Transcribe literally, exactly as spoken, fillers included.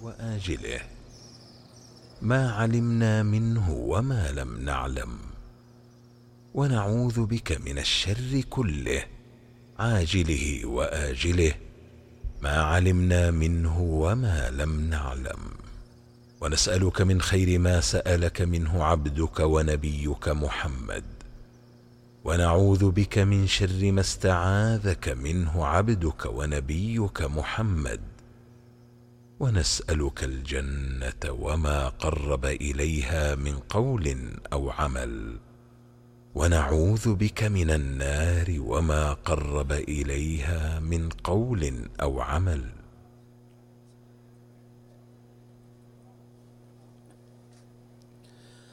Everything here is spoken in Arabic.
وآجله ما علمنا منه وما لم نعلم، ونعوذ بك من الشر كله عاجله وآجله ما علمنا منه وما لم نعلم، ونسألك من خير ما سألك منه عبدك ونبيك محمد، ونعوذ بك من شر ما استعاذك منه عبدك ونبيك محمد، ونسألك الجنة وما قرب إليها من قول أو عمل، ونعوذ بك من النار وما قرب إليها من قول أو عمل.